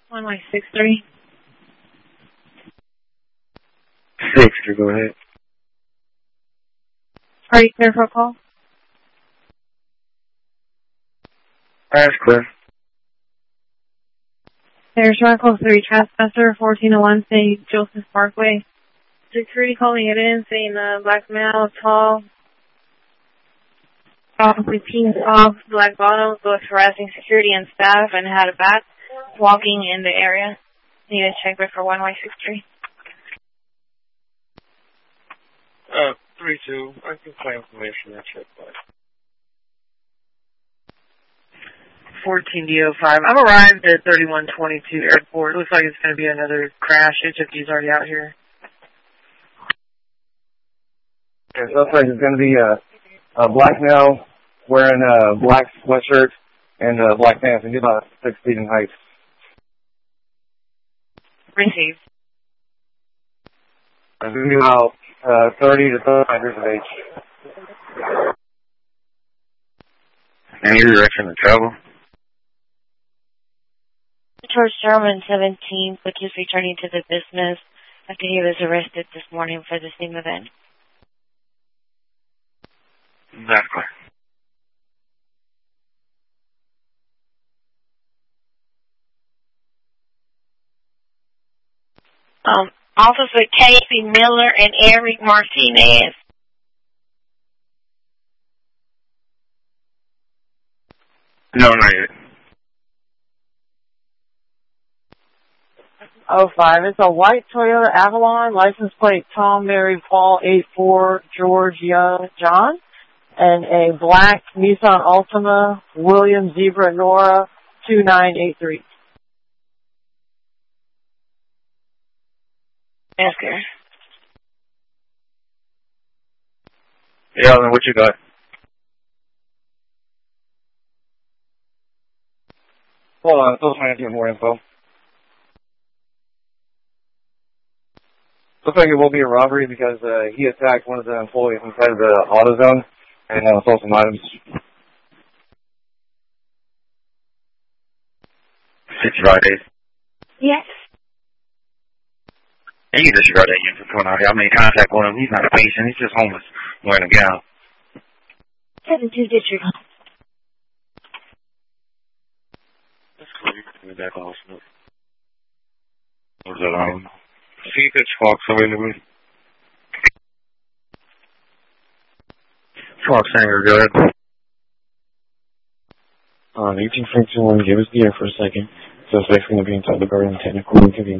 163. 6, go ahead. Are you clear for a call? That's clear. There's Rocco 3 trespasser, 1401 St. Joseph Parkway. Security calling it in, saying black male, tall, probably pink socks, black bottoms, was harassing security and staff and had a bat walking in the area. Need a check back for 1Y63. 3-2. I can claim information that check back. 14D05. I'm arrived at 3122 Airport. Looks like it's going to be another crash. HFD's already out here. It looks like it's going to be a black male wearing a black sweatshirt and black pants, and he's about 6 feet in height. Received. It's going to be about 30 to 35 years of age. Any direction to travel? Towards Sherman 17, which is returning to the business after he was arrested this morning for the same event. Exactly. Officer Casey Miller and Eric Martinez. No, not yet. 05. It's a white Toyota Avalon, license plate Tom, Mary, Paul, 84, George, Young, John, and a black Nissan Altima, William, Zebra, Nora, 2983. Yes, sir. Yeah, then what you got? Hold on, still trying to get more info. Looks like it will be a robbery because he attacked one of the employees inside of the AutoZone and stole some items. 65 days. Yes. And you can disregard that info coming out here. I made contact with him. He's not a patient. He's just homeless wearing a gown. 72 disregard. That's cool. You can back off. What was that? See that Squawk available. Squawk Sanger, go ahead. 1851, give us the air for a second. Suspect's going to be inside the garden technical inconvenience.